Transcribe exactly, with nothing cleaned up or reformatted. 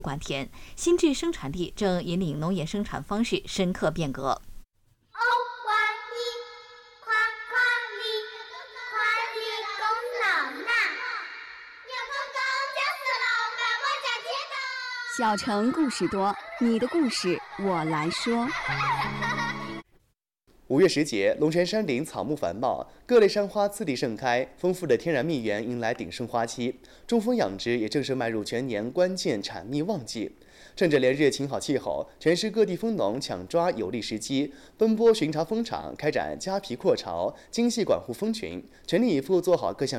管田，新质生产力正引领农业生产方式深刻变革。 小城故事多，你的故事我来说。 五月时节，龙泉山林草木繁茂，各类山花次第盛开，丰富的天然蜜源迎来鼎盛花期。中蜂养殖也正式迈入全年关键产蜜旺季。趁着连日晴好气候，全市各地蜂农抢抓有利时机，奔波巡查蜂场，开展夹皮扩巢、精细管护蜂群，全力以赴做好各项